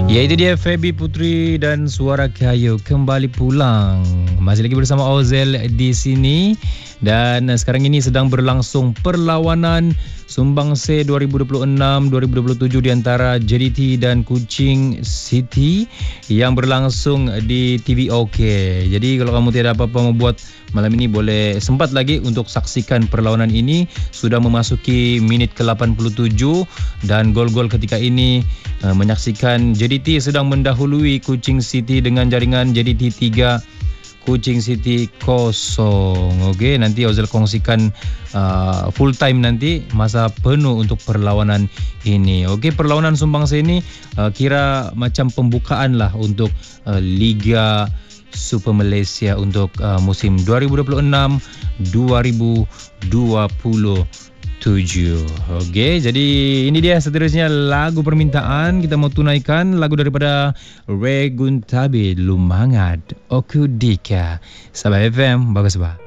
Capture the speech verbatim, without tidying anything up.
Ya, itu dia Feby Putri dan Suara Kayu kembali pulang. Masih lagi bersama Ozel di sini. Dan sekarang ini sedang berlangsung perlawanan Sumbang Se dua ribu dua puluh enam dua ribu dua puluh tujuh di antara J D T dan Kuching City yang berlangsung di T V OK. Jadi kalau kamu tidak apa-apa membuat malam ini, boleh sempat lagi untuk saksikan perlawanan ini. Sudah memasuki minit ke lapan puluh tujuh dan gol-gol ketika ini uh, menyaksikan J D T sedang mendahului Kuching City dengan jaringan J D T tiga, Kuching City kosong. Okey, nanti Ozil kongsikan uh, full time nanti, masa penuh untuk perlawanan ini. Okey, perlawanan Sumbang Se ini uh, kira macam pembukaan lah untuk uh, Liga Super Malaysia untuk uh, musim dua ribu dua puluh enam dua ribu dua puluh tujuh. Okey, jadi ini dia seterusnya lagu permintaan. Kita mau tunaikan lagu daripada Ray Guntabi, Lumangat Okudika. Sabah F M, bagus bah.